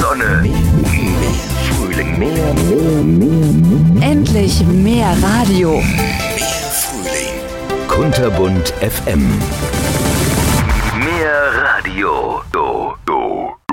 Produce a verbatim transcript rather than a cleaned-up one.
Sonne, mehr Frühling, mehr, mehr, mehr. Endlich mehr Radio. Mehr Frühling. Kunterbunt F M.